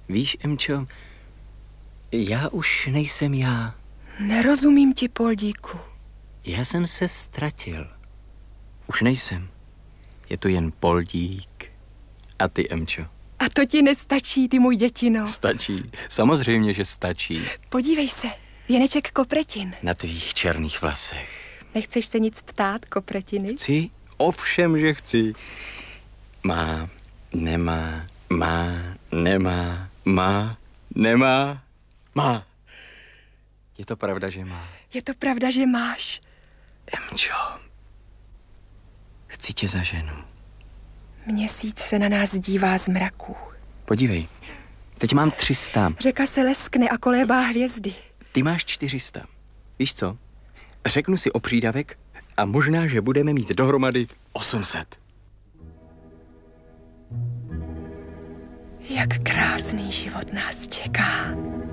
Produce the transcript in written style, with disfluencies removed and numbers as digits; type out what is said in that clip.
Víš, Emčo, já už nejsem já. Nerozumím ti, Poldíku. Já jsem se ztratil. Už nejsem. Je tu jen Poldík. A ty, Emčo. A to ti nestačí, ty můj dětino. Stačí. Samozřejmě, že stačí. Podívej se, věneček kopretin. Na tvých černých vlasech. Nechceš se nic ptát, kopretiny? Chci? Ovšem, že chci. Má, nemá, má, nemá, má, nemá, má. Je to pravda, že má? Je to pravda, že máš. Emčo, chci tě za ženu. Měsíc se na nás dívá z mraků. Podívej, teď mám 300. Řeka se leskne a kolébá hvězdy. Ty máš 400. Víš co? Řeknu si o přídavek a možná, že budeme mít dohromady 800. Jak krásný život nás čeká.